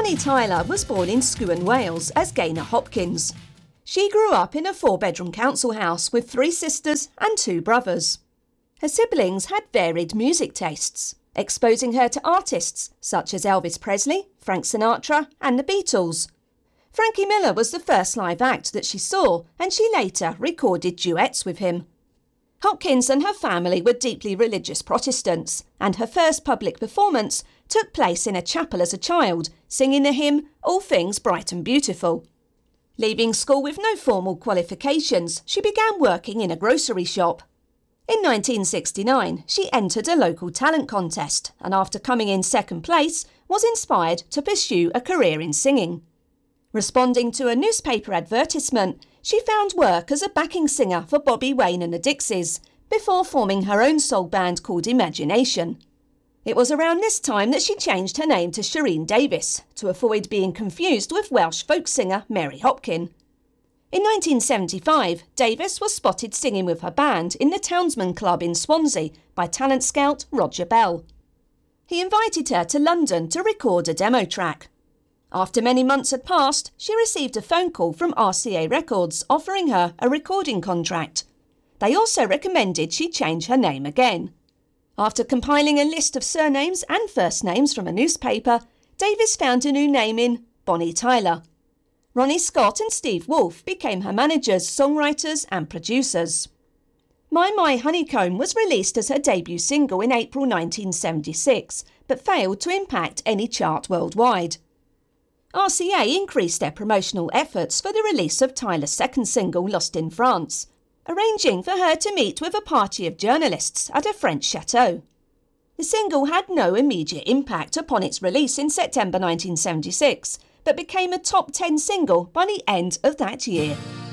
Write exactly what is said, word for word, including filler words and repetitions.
Bonnie Tyler was born in Sgurwen, Wales as Gaynor Hopkins. She grew up in a four-bedroom council house with three sisters and two brothers. Her siblings had varied music tastes, exposing her to artists such as Elvis Presley, Frank Sinatra and the Beatles. Frankie Miller was the first live act that she saw, and she later recorded duets with him. Hopkins and her family were deeply religious Protestants, and her first public performance took place in a chapel as a child, singing the hymn All Things Bright and Beautiful. Leaving school with no formal qualifications, she began working in a grocery shop. In nineteen sixty-nine, she entered a local talent contest, and after coming in second place, was inspired to pursue a career in singing. Responding to a newspaper advertisement, she found work as a backing singer for Bobby Wayne and the Dixies, before forming her own soul band called Imagination. It was around this time that she changed her name to Shereen Davis, to avoid being confused with Welsh folk singer Mary Hopkin. In nineteen seventy-five, Davis was spotted singing with her band in the Townsman Club in Swansea by talent scout Roger Bell. He invited her to London to record a demo track. After many months had passed, she received a phone call from R C A Records offering her a recording contract. They also recommended she change her name again. After compiling a list of surnames and first names from a newspaper, Davis found a new name in Bonnie Tyler. Ronnie Scott and Steve Wolfe became her managers, songwriters and producers. My My Honeycomb was released as her debut single in April nineteen seventy-six, but failed to impact any chart worldwide. R C A increased their promotional efforts for the release of Tyler's second single, Lost in France, arranging for her to meet with a party of journalists at a French chateau. The single had no immediate impact upon its release in September nineteen seventy-six, but became a top ten single by the end of that year.